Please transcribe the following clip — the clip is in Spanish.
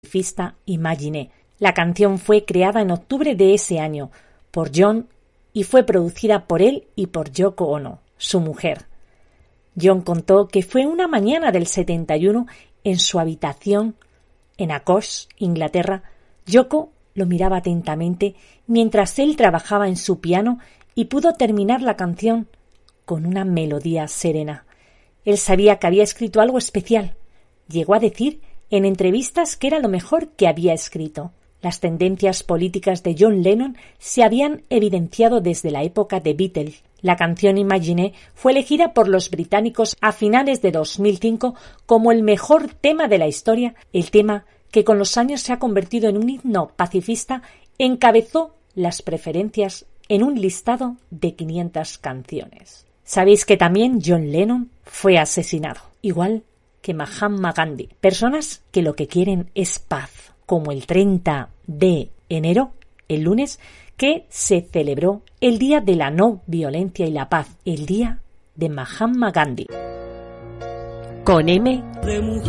pacifista Imagine. La canción fue creada en octubre de ese año por John y fue producida por él y por Yoko Ono, su mujer. John contó que fue una mañana del 71 en su habitación en Access, Inglaterra. Yoko lo miraba atentamente mientras él trabajaba en su piano y pudo terminar la canción con una melodía serena. Él sabía que había escrito algo especial. Llegó a decir en entrevistas que era lo mejor que había escrito. Las tendencias políticas de John Lennon se habían evidenciado desde la época de Beatles. La canción Imagine fue elegida por los británicos a finales de 2005 como el mejor tema de la historia. El tema, que con los años se ha convertido en un himno pacifista, encabezó las preferencias en un listado de 500 canciones. Sabéis que también John Lennon fue asesinado, igual que Mahatma Gandhi. Personas que lo que quieren es paz, como el 30 de enero, el lunes, que se celebró el Día de la No Violencia y la Paz, el Día de Mahatma Gandhi. Con M